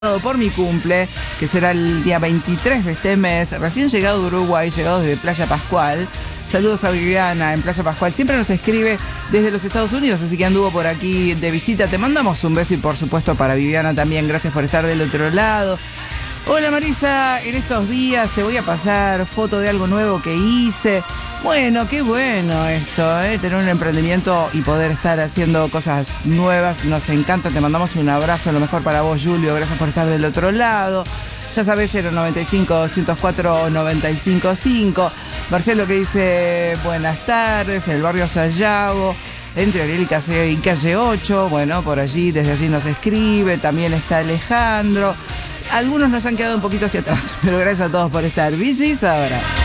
por mi cumple, que será el día 23 de este mes, recién llegado de Uruguay, llegado desde Playa Pascual. Saludos a Viviana en Playa Pascual. Siempre nos escribe desde los Estados Unidos, así que anduvo por aquí de visita. Te mandamos un beso y por supuesto para Viviana también. Gracias por estar del otro lado. Hola Marisa, en estos días te voy a pasar foto de algo nuevo que hice. Bueno, qué bueno esto, tener un emprendimiento y poder estar haciendo cosas nuevas. Nos encanta, te mandamos un abrazo, lo mejor para vos, Julio. Gracias por estar del otro lado. Ya sabés, 095-104-955. Marcelo que dice, buenas tardes, el barrio Sayago, entre Ariel y calle 8. Bueno, por allí, desde allí nos escribe. También está Alejandro. Algunos nos han quedado un poquito hacia atrás, pero gracias a todos por estar. Villis ahora.